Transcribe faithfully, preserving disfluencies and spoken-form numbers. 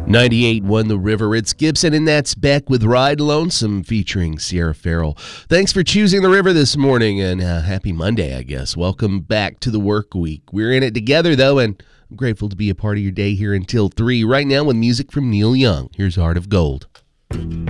ninety-eight won The River. It's Gibson, and that's Beck with Ride Lonesome featuring Sierra Farrell. Thanks for choosing The River this morning, and uh, happy Monday, I guess. Welcome back to the work week. We're in it together, though, and I'm grateful to be a part of your day here until three. Right now with music from Neil Young. Here's Heart of Gold.